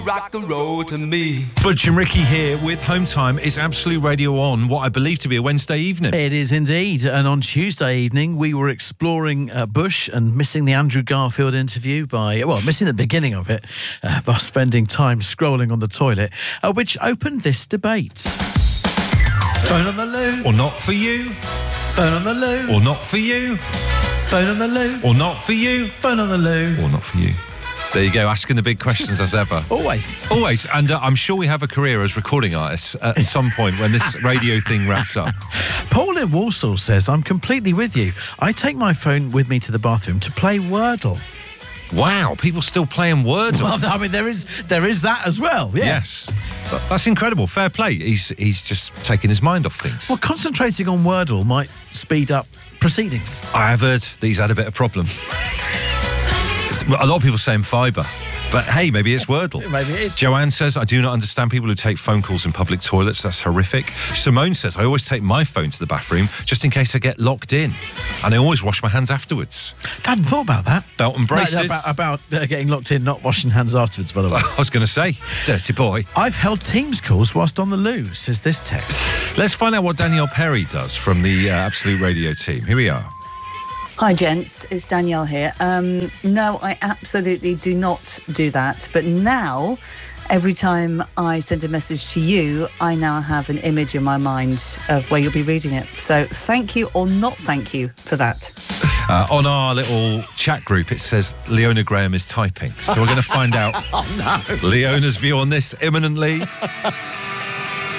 Rock and roll to me. Butch and Ricky here with Home Time. It's Absolute Radio on what I believe to be a Wednesday evening. It is indeed. And on Tuesday evening, we were exploring Bush and missing the Andrew Garfield interview missing the beginning of it by spending time scrolling on the toilet, which opened this debate. Phone on the loo. Or not for you. Phone on the loo. Or not for you. Phone on the loo. Or not for you. Phone on the loo. Or not for you. There you go, asking the big questions as ever. Always. And I'm sure we have a career as recording artists at some point when this radio thing wraps up. Paul in Walsall says, I'm completely with you. I take my phone with me to the bathroom to play Wordle. Wow, people still playing Wordle. Well, I mean, there is that as well. Yeah. Yes. That's incredible. Fair play. He's just taking his mind off things. Well, concentrating on Wordle might speed up proceedings. I have heard that he's had a bit of problem. A lot of people saying fibre, but hey, maybe it's Wordle. Maybe it is. Joanne says, I do not understand people who take phone calls in public toilets. That's horrific. Simone says, I always take my phone to the bathroom just in case I get locked in. And I always wash my hands afterwards. I hadn't thought about that. Belt and braces. No, about getting locked in, not washing hands afterwards, by the way. I was going to say, dirty boy. I've held Teams calls whilst on the loo, says this text. Let's find out what Danielle Perry does from the Absolute Radio team. Here we are. Hi, gents. It's Danielle here. No, I absolutely do not do that. But now, every time I send a message to you, I now have an image in my mind of where you'll be reading it. So thank you or not thank you for that. On our little chat group, it says Leona Graham is typing. So we're going to find out Leona's view on this imminently.